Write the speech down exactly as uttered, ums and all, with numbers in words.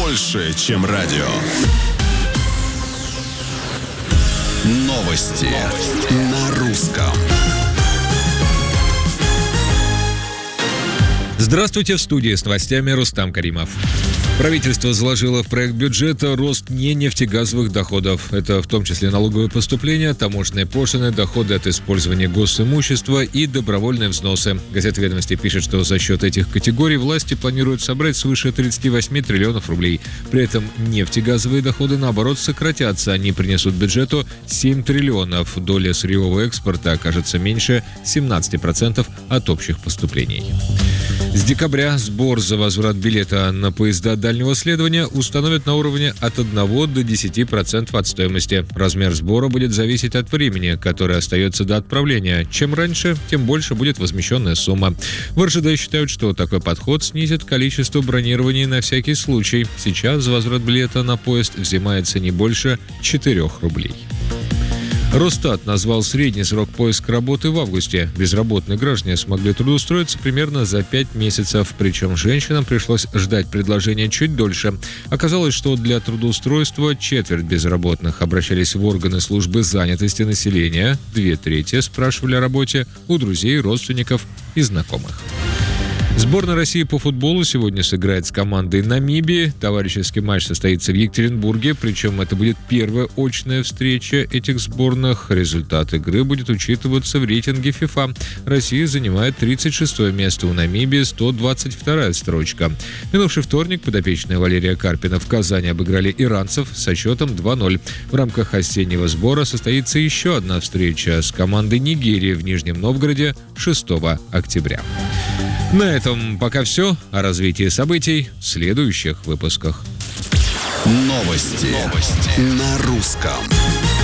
больше, чем радио. Новости, Новости. На русском. Здравствуйте, в студии с новостями Рустам Каримов. Правительство заложило в проект бюджета рост ненефтегазовых доходов. Это в том числе налоговые поступления, таможенные пошлины, доходы от использования госимущества и добровольные взносы. Газета «Ведомости» пишет, что за счет этих категорий власти планируют собрать свыше тридцать восемь триллионов рублей. При этом нефтегазовые доходы, наоборот, сократятся. Они принесут бюджету семь триллионов. Доля сырьевого экспорта окажется меньше семнадцати процентов от общих поступлений. С декабря сбор за возврат билета на поезда дальнего следования установят на уровне от одного до десяти процентов от стоимости. Размер сбора будет зависеть от времени, которое остается до отправления. Чем раньше, тем больше будет возмещенная сумма. В эр жэ дэ считают, что такой подход снизит количество бронирований на всякий случай. Сейчас за возврат билета на поезд взимается не больше четырёх рублей. Росстат назвал средний срок поиска работы в августе. Безработные граждане смогли трудоустроиться примерно за пять месяцев. Причем женщинам пришлось ждать предложения чуть дольше. Оказалось, что для трудоустройства четверть безработных обращались в органы службы занятости населения. Две трети спрашивали о работе у друзей, родственников и знакомых. Сборная России по футболу сегодня сыграет с командой Намибии. Товарищеский матч состоится в Екатеринбурге, причем это будет первая очная встреча этих сборных. Результат игры будет учитываться в рейтинге фифа. Россия занимает тридцать шестое место, у Намибии сто двадцать вторая строчка. Минувший вторник подопечные Валерия Карпина в Казани обыграли иранцев со счетом два ноль. В рамках осеннего сбора состоится еще одна встреча с командой Нигерии в Нижнем Новгороде шестого октября. На этом пока все. О развитии событий в следующих выпусках. Новости, Новости. На русском.